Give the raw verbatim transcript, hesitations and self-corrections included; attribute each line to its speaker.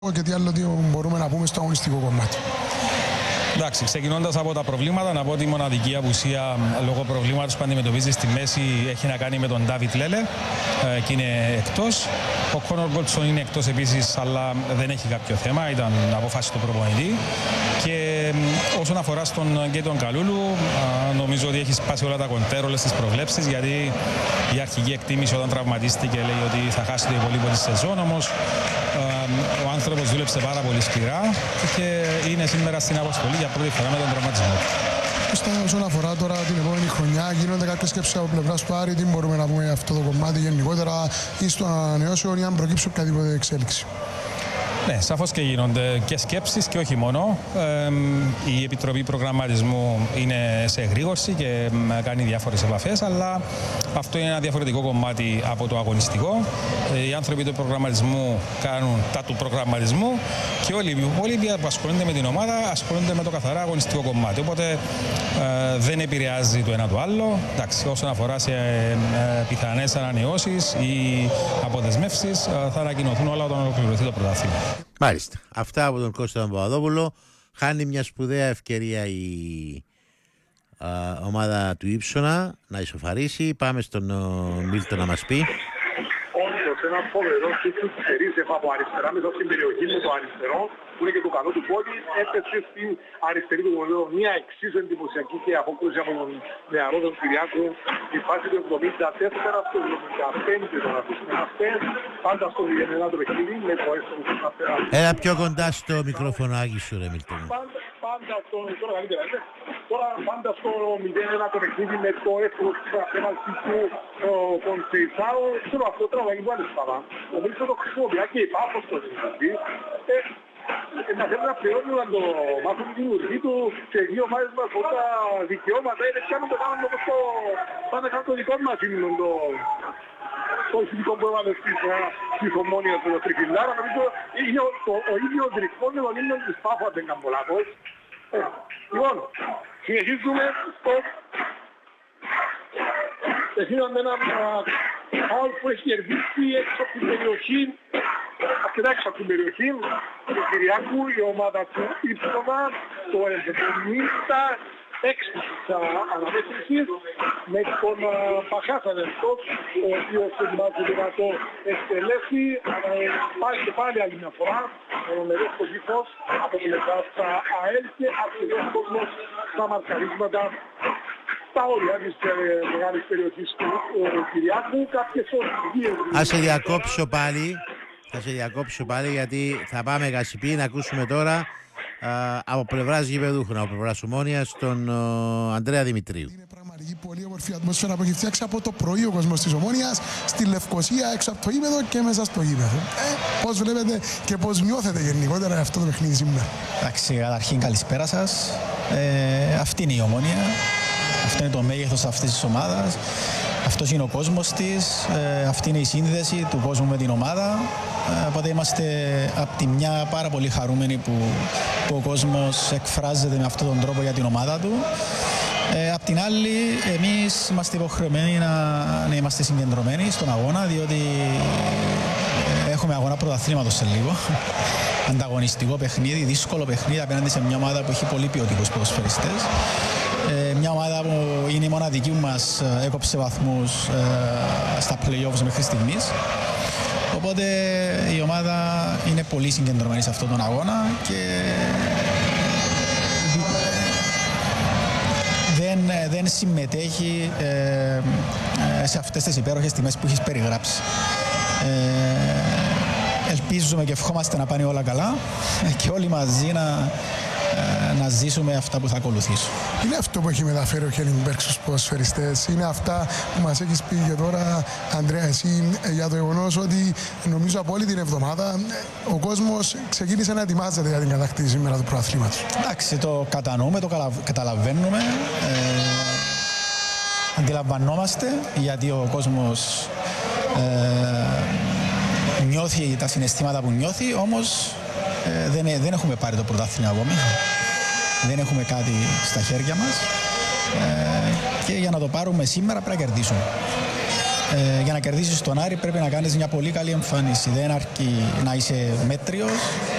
Speaker 1: Και τι άλλο μπορούμε να πούμε στο αγωνιστικό κομμάτι.
Speaker 2: Εντάξει, ξεκινώντας από τα προβλήματα, να πω ότι η μοναδική απουσία λόγω προβλήματος που αντιμετωπίζει στη μέση έχει να κάνει με τον Ντάβιτ Λέλε ε, και είναι εκτός. Ο Κόνορ Γκόλτσον είναι εκτός επίσης, αλλά δεν έχει κάποιο θέμα, ήταν απόφαση του προπονητή. Και ε, όσον αφορά στον Γκέιτον Καλούλου, ε, νομίζω ότι έχει σπάσει όλα τα κοντέρ, όλες τις προβλέψεις, γιατί η αρχική εκτίμηση όταν τραυματίστηκε λέει ότι θα χάσει το υπόλοιπο της σεζόν, όμως ε, ο άνθρωπος δούλεψε πάρα πολύ σκληρά και είναι σήμερα στην αποστολή για πρώτη φορά με τον τραυματισμό.
Speaker 1: Όσον αφορά τώρα την επόμενη χρονιά, γίνονται κάποιες σκέψεις από πλευράς του Άρη, τι μπορούμε να πούμε αυτό το κομμάτι γενικότερα ή στο ανανεώσεων ή αν προκύψουν οποιαδήποτε εξέλιξη.
Speaker 2: Ναι, σαφώς και γίνονται και σκέψεις και όχι μόνο. Ε, η Επιτροπή Προγραμματισμού είναι σε εγρήγορση και κάνει διάφορες επαφές, αλλά αυτό είναι ένα διαφορετικό κομμάτι από το αγωνιστικό. Ε, οι άνθρωποι του προγραμματισμού κάνουν τα του προγραμματισμού και όλοι οι υπόλοιποι που ασχολούνται με την ομάδα ασχολούνται με το καθαρά αγωνιστικό κομμάτι. Οπότε ε, δεν επηρεάζει το ένα το άλλο. Εντάξει, όσον αφορά σε ε, πιθανές ανανεώσεις ή αποδεσμεύσεις, ε, θα ανακοινωθούν όλα όταν ολοκληρωθεί το πρωτάθλημα.
Speaker 3: Μάλιστα. Αυτά από τον Κώστα Παπαδόπουλο. Χάνει μια σπουδαία ευκαιρία η α, ομάδα του Ύψωνα να ισοφαρίσει. Πάμε στον Μίλτο να μας πει.
Speaker 4: Όντως, ένα φοβερό σούτ της Ερίζεφ από αριστερά μέσα στην περιοχή με το αριστερό, που είναι και το καλό του πόδι, έπεσε στην αριστερή του γονέου. Μια εξίσου εντυπωσιακή και απόκριση από τον νεαρό τον Κυριάκου. Η φάση του εβδομήντα τέσσερα στο εβδομήντα πέντε των αφήσεων αυτές, πάντα στο μηδέν ένα το παιχνίδι με το έστω που θα περάσει.
Speaker 3: Έλα πιο κοντά στο μικροφωνάκι σου ρε Μίλτο.
Speaker 4: Πάντα, πάντα στο, τώρα καλύτερα, ναι. Τώρα πάντα στο μηδέν ένα το παιχνίδι με το έστω απέναντι του Κονσεϊσάου. Ξέρω αυτό τώρα θα γίνει πάλι σπαδά. Ο Μίλτο το χρησιμοποιεί και η Πάφος το δημιουργεί. Να θέλει να πληρώνει να το μάθουν την δημιουργή του και οι δύο ομάδες μας όλα τα δικαιώματα είναι πια να το κάνουν όπως το πάνε κάτω το δικό μας είναι το το ηθικό που έβαλε στις Ομόνιας του Τριφυλάρα. Νομίζω ο ίδιος ρυθμός με τον ύμνο της Πάφου αν δεν κάνω λάθος. Λοιπόν, συνεχίζουμε στο παιχνίδι με ένα φάουλ που έχει κερδίσει έξω από την περιοχή, αρκετά έξω από την περιοχή του Κυριάκου, η ομάδα του Ύψωνα, το εβδομήντα έξι της αναμέτρησης, με τον Παχάσαν εκτός, ο οποίος ετοιμάζεται να το εκτελέσει. Πάλι και πάλι άλλη μια φορά, ο νερός το γύφος από πλευράς ΑΕΛ και αρκετός κόσμος στα μαρκαρίσματα στα όρια της μεγάλης περιοχής του Κυριάκου. Κάποιες όρες.
Speaker 3: Ας σε διακόψω πάλι, θα σε διακόψω πάλι γιατί θα πάμε Γασιπί να ακούσουμε τώρα α, από πλευράς γηπεδούχων, από πλευράς Ομόνιας, τον ο, Ανδρέα Δημητρίου.
Speaker 1: Είναι πραγματική πολύ όμορφη ατμόσφαιρα που έχει φτιάξει από το πρωί ο κόσμος της Ομόνιας στη Λευκοσία, έξω από το γήπεδο και μέσα στο γήπεδο. Ε, πώς βλέπετε και πώς νιώθετε γενικότερα αυτό το παιχνίδι σήμερα?
Speaker 5: Εντάξει, καταρχήν καλησπέρα σας. Ε, αυτή είναι η Ομόνια. Αυτό είναι το μέγεθος αυτής της ομάδας. Αυτός είναι ο κόσμος της. Ε, αυτή είναι η σύνδεση του κόσμου με την ομάδα. Ε, οπότε είμαστε από τη μια πάρα πολύ χαρούμενοι που, που ο κόσμος εκφράζεται με αυτόν τον τρόπο για την ομάδα του. Ε, απ' την άλλη, εμείς είμαστε υποχρεωμένοι να, να είμαστε συγκεντρωμένοι στον αγώνα, διότι έχουμε αγώνα πρωταθλήματος σε λίγο. Ανταγωνιστικό παιχνίδι, δύσκολο παιχνίδι απέναντι σε μια ομάδα που έχει πολύ ποιοτικούς ποδοσφαιριστές. Ε, μια ομάδα που είναι η μοναδική που μας έκοψε βαθμούς ε, στα play-offs μέχρι στιγμής. Οπότε η ομάδα είναι πολύ συγκεντρωμένη σε αυτόν τον αγώνα και δεν, δεν συμμετέχει ε, σε αυτές τις υπέροχες τιμές που έχεις περιγράψει. Ε, ελπίζουμε και ευχόμαστε να πάνε όλα καλά και όλοι μαζί να, να ζήσουμε αυτά που θα ακολουθήσουν.
Speaker 1: Είναι αυτό που έχει μεταφέρει ο Χέλινγκμπεργκ στους ποδοσφαιριστές. Είναι αυτά που μας έχεις πει και τώρα, Ανδρέα, εσύ, για το γεγονός ότι νομίζω από όλη την εβδομάδα ο κόσμος ξεκίνησε να ετοιμάζεται για την κατακτήση σήμερα του πρωταθλήματος.
Speaker 5: Εντάξει, το κατανοούμε, το καταλαβαίνουμε. Ε, αντιλαμβανόμαστε γιατί ο κόσμος ε, νιώθει τα συναισθήματα που νιώθει, όμως ε, δεν, δεν έχουμε πάρει το πρωτάθλημα ακόμη. Δεν έχουμε κάτι στα χέρια μας ε, και για να το πάρουμε σήμερα πρέπει να κερδίσουμε. Ε, για να κερδίσεις τον Άρη πρέπει να κάνεις μια πολύ καλή εμφάνιση. Δεν αρκεί να είσαι μέτριος,